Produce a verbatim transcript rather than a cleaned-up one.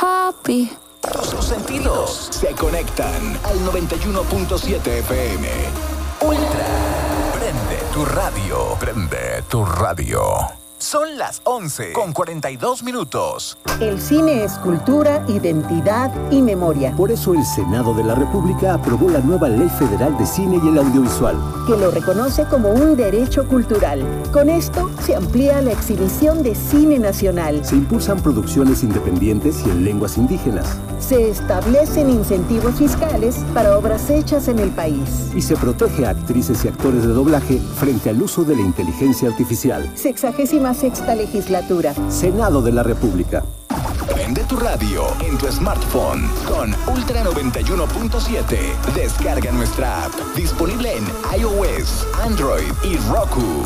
happy. Tus sentidos se conectan al noventa y uno punto siete F M. Ultra. Prende tu radio. Prende tu radio. Son las once con cuarenta y dos minutos. El cine es cultura, identidad y memoria. Por eso el Senado de la República aprobó la nueva Ley Federal de Cine y el Audiovisual, que lo reconoce como un derecho cultural. Con esto se amplía la exhibición de cine nacional. Se impulsan producciones independientes y en lenguas indígenas. Se establecen incentivos fiscales para obras hechas en el país. Y se protege a actrices y actores de doblaje frente al uso de la inteligencia artificial. Sexagésima sexta legislatura. Senado de la República. Prende tu radio en tu smartphone con Ultra noventa y uno punto siete. Descarga nuestra app. Disponible en iOS, Android y Roku.